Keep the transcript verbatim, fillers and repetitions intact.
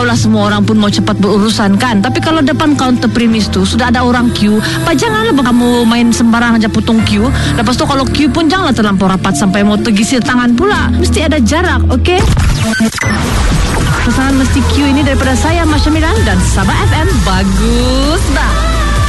tahulah semua orang pun mau cepat berurusan kan. Tapi kalau depan counter premis tu sudah ada orang queue, pak janganlah kamu main sembarang aja potong queue. Lepas tu kalau queue pun janganlah terlampau rapat sampai mau tergisir tangan pula. Mesti ada jarak, okey? Pesanan mesti queue ini daripada saya Masya Miran dan Sabah F M. Bagus dah.